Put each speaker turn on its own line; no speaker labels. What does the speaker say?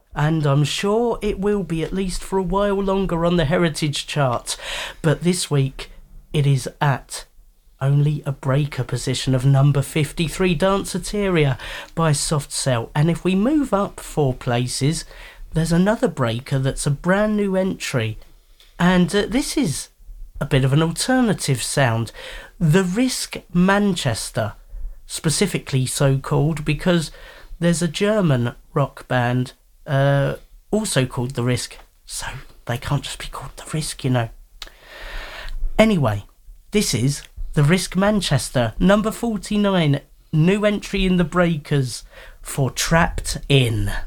and I'm sure it will be at least for a while longer on the Heritage chart. But this week, it is at only a breaker position of number 53, Danceteria by Soft Cell. And if we move up 4 places, there's another breaker that's a brand new entry. And this is a bit of an alternative sound. The Risk Manchester, specifically so called because there's a German rock band also called The Risk, so they can't just be called The Risk, you know. Anyway, this is The Risk Manchester, number 49, new entry in the breakers for Trapped In.